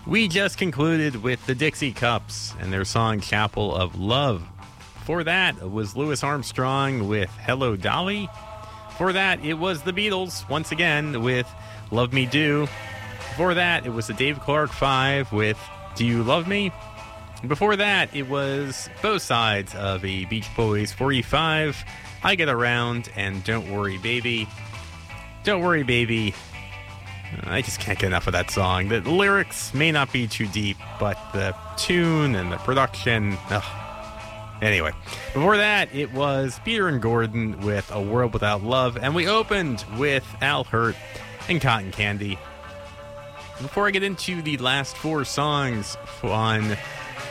We just concluded with the Dixie Cups and their song Chapel of Love. Before that was Louis Armstrong with Hello Dolly. Before that, it was the Beatles, once again, with Love Me Do. Before that, it was the Dave Clark 5 with Do You Love Me? Before that, it was both sides of a Beach Boys 45, I Get Around, and Don't Worry Baby. Don't Worry Baby. I just can't get enough of that song. The lyrics may not be too deep, but the tune and the production... Anyway, before that, it was Peter and Gordon with A World Without Love, and we opened with Al Hirt and Cotton Candy. Before I get into the last four songs on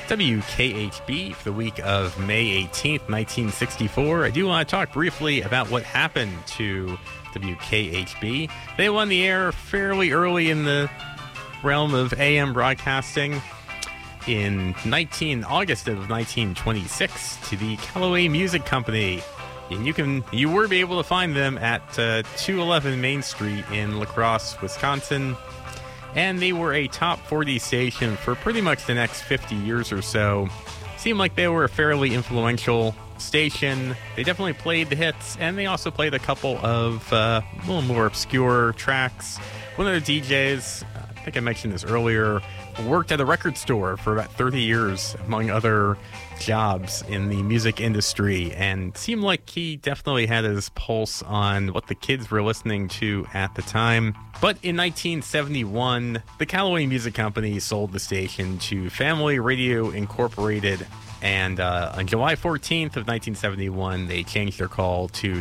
WKHB for the week of May 18th, 1964, I do want to talk briefly about what happened to WKHB. They won the air fairly early in the realm of AM broadcasting in August of 1926 to the Callaway Music Company. And you were able to find them at 211 Main Street in La Crosse, Wisconsin. And they were a top 40 station for pretty much the next 50 years or so. Seemed like they were a fairly influential station. They definitely played the hits, and they also played a couple of a little more obscure tracks. One of the DJs, I think I mentioned this earlier, worked at a record store for about 30 years, among other jobs in the music industry, and seemed like he definitely had his pulse on what the kids were listening to at the time. But in 1971, the Callaway Music Company sold the station to Family Radio Incorporated, and on July 14th of 1971, they changed their call to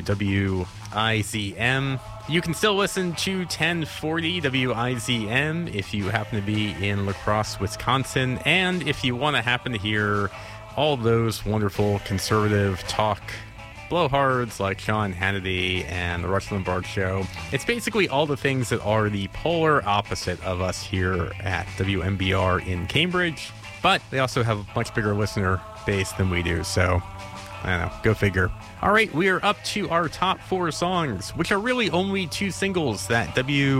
WIZM. You can still listen to 1040 WIZM if you happen to be in La Crosse, Wisconsin, and if you want to happen to hear all those wonderful conservative talk blowhards like Sean Hannity and the Rush Limbaugh Show. It's basically all the things that are the polar opposite of us here at WMBR in Cambridge, but they also have a much bigger listener base than we do, so I don't know, go figure. All right, we are up to our top four songs, which are really only two singles that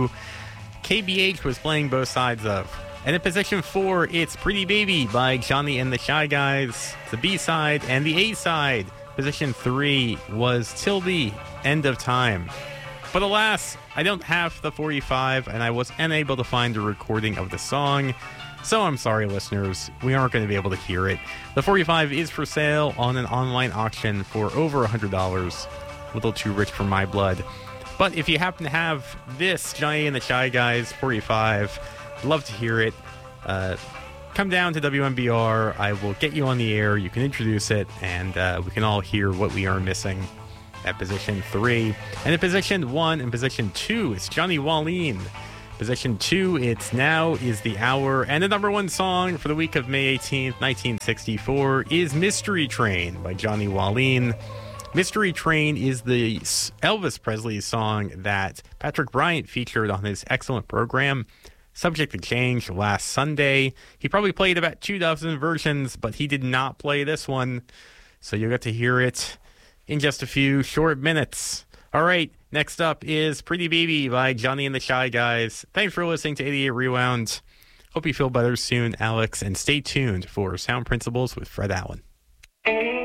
WKBH was playing both sides of. And in position 4, it's Pretty Baby by Johnny and the Shy Guys, the B-side, and the A-side. Position 3 was Till the End of Time. But alas, I don't have the 45, and I was unable to find a recording of the song. So I'm sorry, listeners, we aren't going to be able to hear it. The 45 is for sale on an online auction for over $100. A little too rich for my blood. But if you happen to have this Johnny and the Shy Guys 45, I'd love to hear it. Come down to WMBR. I will get you on the air. You can introduce it, and we can all hear what we are missing at position 3. And in position 1 and position 2, it's Johnny Wallin. Position 2, it's Now Is the Hour. And the number 1 song for the week of May 18th, 1964 is Mystery Train by Johnny Wallin. Mystery Train is the Elvis Presley song that Patrick Bryant featured on his excellent program, Subject to Change, last Sunday. He probably played about 24 versions, but he did not play this one. So you'll get to hear it in just a few short minutes. All right, next up is Pretty Baby by Johnny and the Shy Guys. Thanks for listening to 88 Rewound. Hope you feel better soon, Alex, and stay tuned for Sound Principles with Fred Allen.